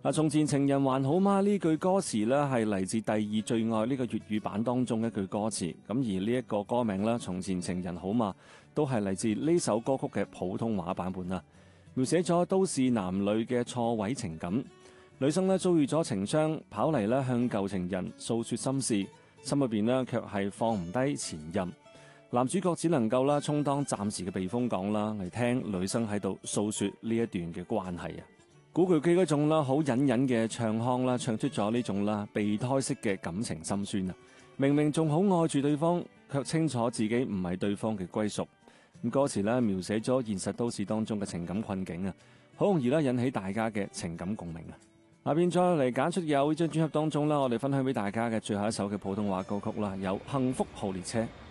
從前情人還好嗎呢句歌詞呢，係嚟自第二最愛呢個粵語版當中一句歌詞。咁而呢一個歌名呢，從前情人好嗎，都係嚟自呢首歌曲嘅普通話版本啊。描寫咗都市男女嘅錯位情感，女生呢遭遇咗情傷，跑嚟呢向舊情人訴說心事，心入邊呢卻係放唔低前任。男主角只能夠啦充當暫時嘅避風港啦，嚟聽女生喺度訴說呢一段嘅關係啊。古巨基嗰種啦好隱隱嘅唱腔啦，唱出咗呢種啦備胎式嘅感情心酸啊！明明仲好愛住對方，卻清楚自己唔係對方嘅歸屬。咁歌詞咧描寫咗現實都市當中嘅情感困境啊，好容易啦引起大家嘅情感共鳴啊！下邊再嚟揀出有呢張專輯當中啦，我哋分享俾大家嘅最後一首嘅普通話歌曲啦，有《幸福號列車》。